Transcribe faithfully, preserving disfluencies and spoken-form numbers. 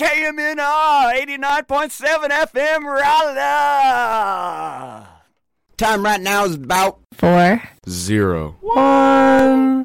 K M N R eighty-nine point seven F M Raleigh. Time right now is about Four. Zero. One.